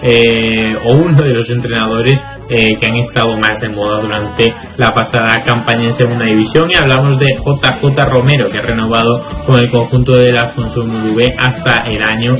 o uno de los entrenadores que han estado más de moda durante la pasada campaña en segunda división, y hablamos de JJ Romero, que ha renovado con el conjunto del Alfonso Murubé hasta el año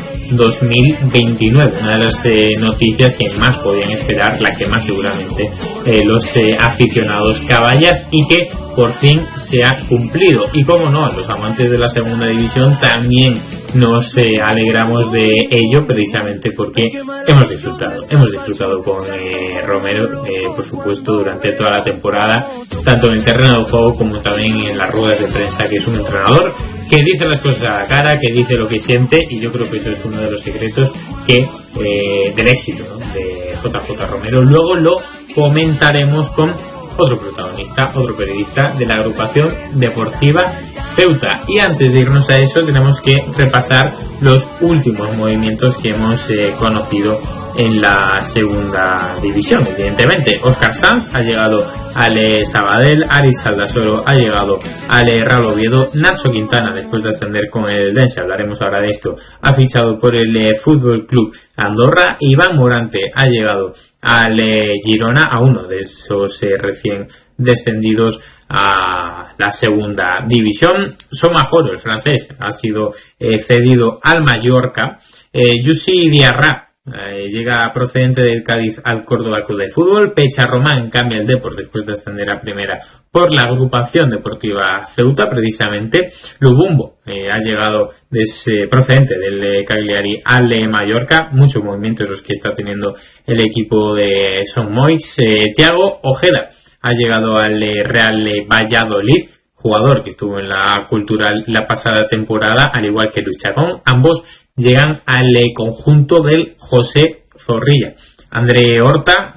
2029. Una de las noticias que más podían esperar, la que más seguramente los aficionados caballas, y que por fin se ha cumplido. Y como no, los amantes de la segunda división también nos alegramos de ello, precisamente porque hemos disfrutado con Romero, por supuesto, durante toda la temporada, tanto en el terreno de juego como también en las ruedas de prensa, que es un entrenador que dice las cosas a la cara, que dice lo que siente, y yo creo que eso es uno de los secretos del éxito, ¿no?, de JJ Romero. Luego lo comentaremos con otro protagonista, otro periodista de la agrupación deportiva Ceuta. Y antes de irnos a eso, tenemos que repasar los últimos movimientos que hemos conocido en la segunda división. Evidentemente, Óscar Sanz ha llegado al Sabadell, Aritz Aldasoro ha llegado al Real Oviedo, Nacho Quintana, después de ascender con el Dense, hablaremos ahora de esto, ha fichado por el Fútbol Club Andorra. Iván Morante ha llegado al Girona, a uno de esos recién descendidos a la segunda división. Soma Joro, el francés, ha sido cedido al Mallorca. Jussi Diarra llega procedente del Cádiz al Córdoba Club de Fútbol. Pecha Román cambia el Depor después de ascender a primera por la agrupación deportiva Ceuta, precisamente. Lubumbo ha llegado procedente del Cagliari al Mallorca. Muchos movimientos los que está teniendo el equipo de Son Moix. Thiago Ojeda ha llegado al Real Valladolid, jugador que estuvo en la Cultural la pasada temporada, al igual que Luis Chacón. Ambos llegan al conjunto del José Zorrilla. André Horta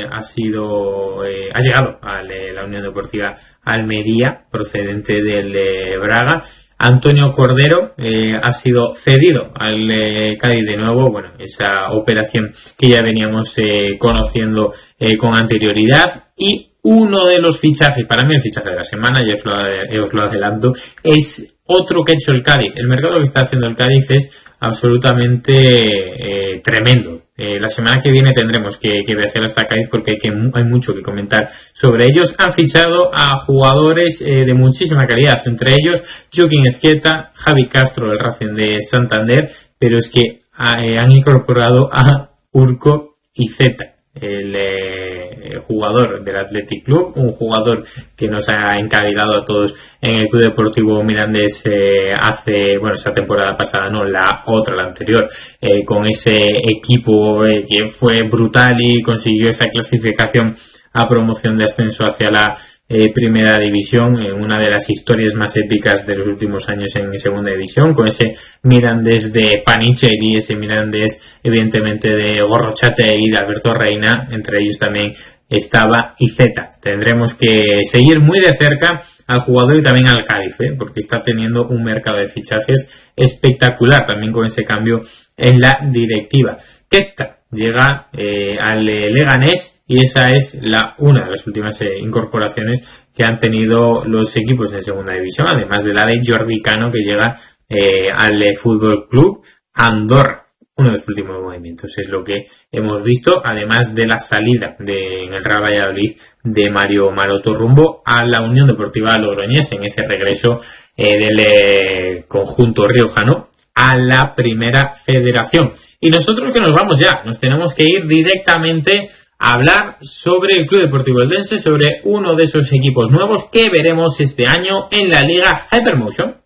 ha llegado a la Unión Deportiva Almería, procedente del Braga. Antonio Cordero ha sido cedido al Cádiz de nuevo. Bueno, esa operación que ya veníamos conociendo con anterioridad. Y uno de los fichajes, para mí el fichaje de la semana, ya os lo adelanto, es otro que ha hecho el Cádiz. El mercado que está haciendo el Cádiz es absolutamente tremendo. La semana que viene tendremos que viajar hasta Cádiz porque hay mucho que comentar sobre ellos. Han fichado a jugadores de muchísima calidad, entre ellos Joaquín Ezquieta, Javi Castro del Racing de Santander, pero es que han incorporado a Urko Izeta, el jugador del Athletic Club, un jugador que nos ha encadenado a todos en el Club Deportivo Mirandés esa temporada pasada, no, la anterior, con ese equipo que fue brutal y consiguió esa clasificación a promoción de ascenso hacia la primera división, una de las historias más épicas de los últimos años en segunda división, con ese Mirandés de Panicheri, ese Mirandés evidentemente de Gorrochate y de Alberto Reina. Entre ellos también estaba Izeta. Tendremos que seguir muy de cerca al jugador y también al Cádiz, porque está teniendo un mercado de fichajes espectacular, también con ese cambio en la directiva. Kesta llega al Leganés, y esa es una de las últimas incorporaciones que han tenido los equipos de segunda división, además de la de Jordi Cano, que llega al Fútbol Club Andorra. Uno de los últimos movimientos es lo que hemos visto, además de la salida en el Real Valladolid de Mario Maroto rumbo a la Unión Deportiva Logroñés, en ese regreso del conjunto riojano a la Primera Federación. Y nosotros que nos vamos ya, nos tenemos que ir directamente a hablar sobre el Club Deportivo Eldense, sobre uno de esos equipos nuevos que veremos este año en la Liga Hypermotion.